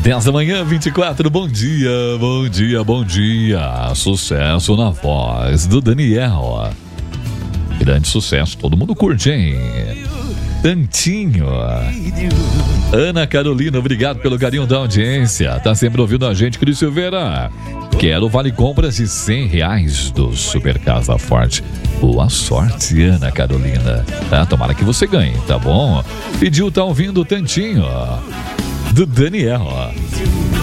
10 da manhã, 24, bom dia, bom dia, bom dia. Sucesso na voz do Daniel. Grande sucesso, todo mundo curte, hein? Tantinho. Ana Carolina, obrigado pelo carinho da audiência. Tá sempre ouvindo a gente, Cris Silveira. Quero vale compras de R$100 do Super Casa Forte. Boa sorte, Ana Carolina. Tomara que você ganhe, tá bom? Pediu, tá ouvindo o Tantinho do Daniel.